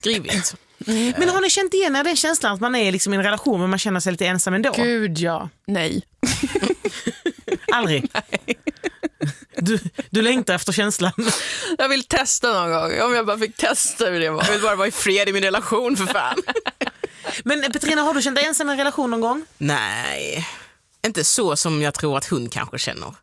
skrivit. Men har ni känt igen den känslan att man är liksom i en relation men man känner sig lite ensam ändå? Gud, ja. Nej. Aldrig? Nej. Du längtar efter känslan. Jag vill testa någon gång. Om jag bara fick testa hur det var. Jag vill bara vara i fred i min relation, för fan. Men Petrina, har du känt dig ensam i en relation någon gång? Nej, inte så som jag tror att hon kanske känner.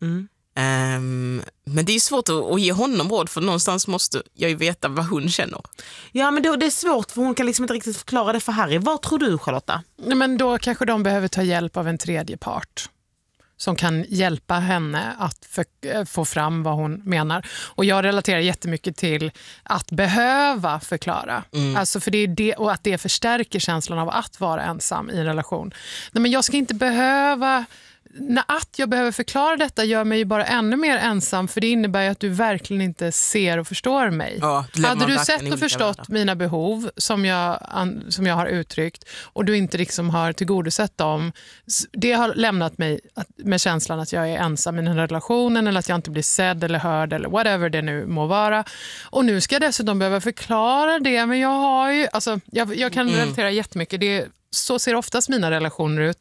Men det är svårt att ge honom råd, för någonstans måste jag ju veta vad hon känner. Ja, men det är svårt för hon kan liksom inte riktigt förklara det för Harry. Vad tror du, Charlotta? Men då kanske de behöver ta hjälp av en tredje part som kan hjälpa henne att få fram vad hon menar. Och jag relaterar jättemycket till att behöva förklara. Alltså för det är det, och att det förstärker känslan av att vara ensam i en relation. Nej, men jag ska inte behöva... Att jag behöver förklara detta gör mig ju bara ännu mer ensam, för det innebär ju att du verkligen inte ser och förstår mig. Ja, hade du sett och förstått mina behov som jag har uttryckt och du inte liksom har tillgodosett dem, det har lämnat mig med känslan att jag är ensam i den här relationen, eller att jag inte blir sedd eller hörd eller whatever det nu må vara. Och nu ska jag dessutom behöva förklara det, men jag har ju, alltså, jag kan relatera jättemycket. Så ser oftast mina relationer ut.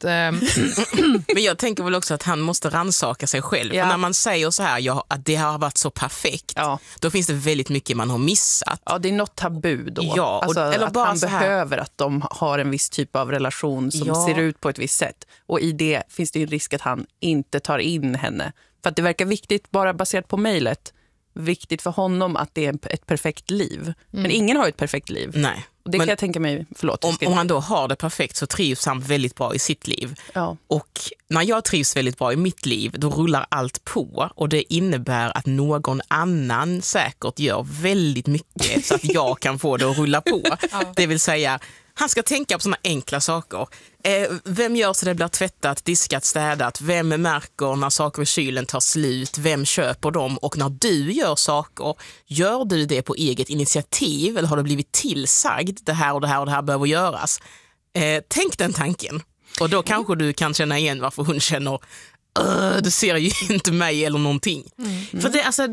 Men jag tänker väl också att han måste rannsaka sig själv. Ja. För när man säger så här, att det har varit så perfekt, då finns det väldigt mycket man har missat. Ja, det är något tabu då. Ja, alltså, eller att bara han så här. behöver att de har en viss typ av relation som ser ut på ett visst sätt. Och i det finns det ju en risk att han inte tar in henne. För att det verkar viktigt, bara baserat på mejlet, viktigt för honom att det är ett perfekt liv. Men ingen har ju ett perfekt liv. Nej. Och det kan jag tänka mig, förlåt. Om han då har det perfekt så trivs han väldigt bra i sitt liv. Ja. Och när jag trivs väldigt bra i mitt liv, då rullar allt på. Och det innebär att någon annan säkert gör väldigt mycket så att jag kan få det att rulla på. Det vill säga, han ska tänka på såna enkla saker. Vem gör så det blir tvättat, diskat, städat? Vem märker när saker i kylen tar slut? Vem köper dem? Och när du gör saker, gör du det på eget initiativ? Eller har du blivit tillsagd? Det här och det här och det här behöver göras. Tänk den tanken. Och då kanske du kan känna igen varför hon känner du ser ju inte mig eller någonting. För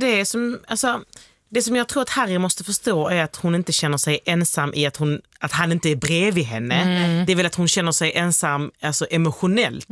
det som jag tror att Harry måste förstå är att hon inte känner sig ensam i att han inte är bredvid henne. Det är väl att hon känner sig ensam, alltså emotionellt.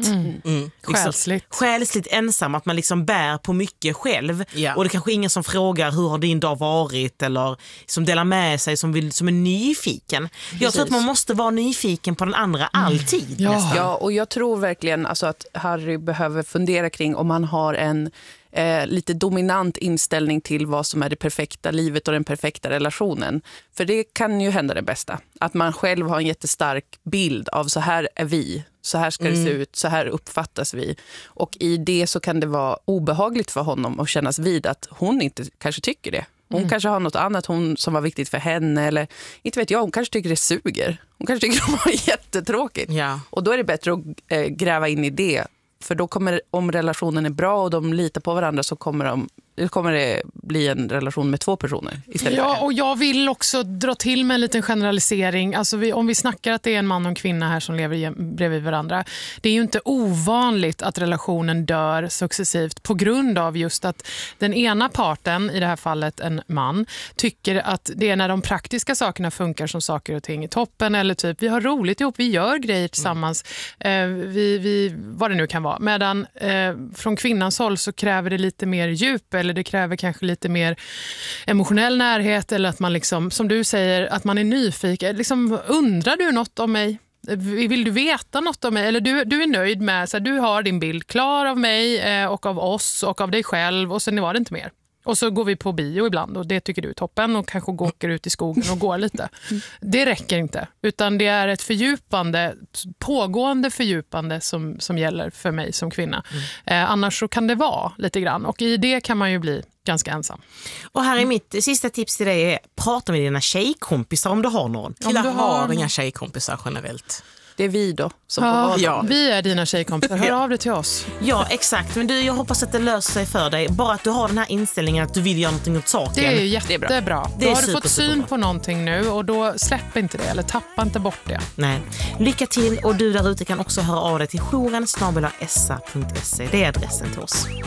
Själsligt ensam, att man liksom bär på mycket själv. Ja. Och det kanske är ingen som frågar hur har din dag varit, eller som delar med sig, som är nyfiken. Jag tror att man måste vara nyfiken på den andra alltid. Ja, och jag tror verkligen alltså, att Harry behöver fundera kring om han har en lite dominant inställning till vad som är det perfekta livet och den perfekta relationen. För det kan ju hända det bästa. Att man själv har en jättestark bild av så här är vi, så här ska det se ut, så här uppfattas vi. Och i det så kan det vara obehagligt för honom att kännas vid att hon inte kanske tycker det. Hon kanske har något annat som var viktigt för henne, eller inte vet jag, hon kanske tycker det suger. Hon kanske tycker det var jättetråkigt. Ja. Och då är det bättre att gräva in i det. För då kommer, om relationen är bra och de litar på varandra, så kommer det bli en relation med två personer istället. Ja, och jag vill också dra till med en liten generalisering. Alltså om vi snackar att det är en man och en kvinna här som lever bredvid varandra. Det är ju inte ovanligt att relationen dör successivt på grund av just att den ena parten, i det här fallet en man, tycker att det är när de praktiska sakerna funkar som saker och ting i toppen, eller typ vi har roligt ihop, vi gör grejer tillsammans, vi vad det nu kan vara. Medan från kvinnans håll så kräver det lite mer djup, eller det kräver kanske lite mer emotionell närhet, eller att man liksom, som du säger, att man är nyfiken. Liksom, undrar du något om mig? Vill du veta något om mig? Eller du är nöjd med, så här, du har din bild klar av mig och av oss och av dig själv, och sen var det inte mer. Och så går vi på bio ibland och det tycker du är toppen, och kanske åker ut i skogen och går lite. Det räcker inte, utan det är ett pågående fördjupande som gäller för mig som kvinna. Annars så kan det vara lite grann, och i det kan man ju bli ganska ensam. Och här är mitt sista tips till dig är: prata med dina tjejkompisar om du har någon. Killar har inga tjejkompisar generellt. Det är vi då som får vara dem. Vi är dina tjejkompisar. Hör av dig till oss. Ja, exakt. Men jag hoppas att det löser sig för dig. Bara att du har den här inställningen att du vill göra någonting åt saken. Det är ju jättebra. Det då är har du fått syn på någonting nu, och då släpp inte det, eller tappa inte bort det. Nej. Lycka till, och du där ute kan också höra av dig till jouren@sa.se. Det är adressen till oss.